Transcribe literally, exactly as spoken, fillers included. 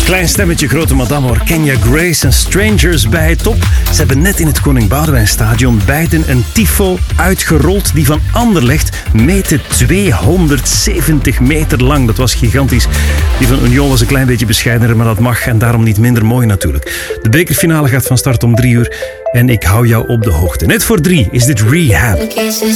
Klein stemmetje, grote madame hoor. Kenya Grace en Strangers bij het top. Ze hebben net in het Koning Boudewijnstadion beiden een tifo uitgerold die van Anderlecht meette tweehonderdzeventig meter lang. Dat was gigantisch. Die van Union was een klein beetje bescheidener, maar dat mag en daarom niet minder mooi natuurlijk. De bekerfinale gaat van start om drie uur en ik hou jou op de hoogte. Net voor drie is dit Rehab.